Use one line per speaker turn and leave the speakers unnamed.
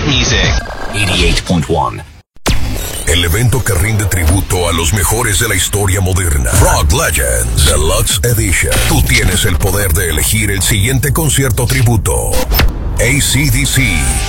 music. 88.1.
El evento que rinde tributo a los mejores de la historia moderna. Rock Legends Deluxe Edition. Tú tienes el poder de elegir el siguiente concierto tributo. AC/DC,